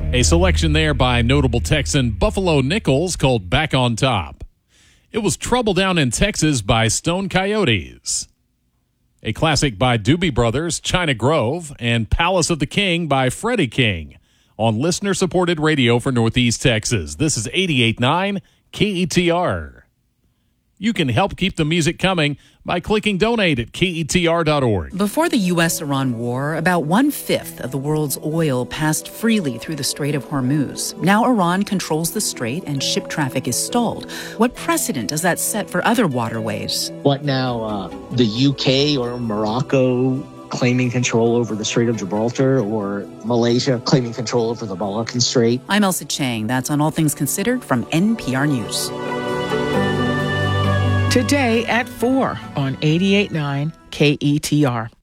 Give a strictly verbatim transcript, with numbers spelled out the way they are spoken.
A selection there by notable Texan Buffalo Nichols called Back on Top. It was Trouble Down in Texas by Stone Coyotes. A classic by Doobie Brothers, China Grove, and Palace of the King by Freddie King on listener-supported radio for Northeast Texas. This is eighty-eight point nine K E T R. You can help keep the music coming by clicking donate at K E T R dot org. Before the U S Iran war, about one-fifth of the world's oil passed freely through the Strait of Hormuz. Now Iran controls the strait and ship traffic is stalled. What precedent does that set for other waterways? What now, uh, the U K or Morocco claiming control over the Strait of Gibraltar, or Malaysia claiming control over the Malaccan Strait? I'm Elsa Chang. That's on All Things Considered from N P R News. Today at four on eighty-eight point nine K E T R.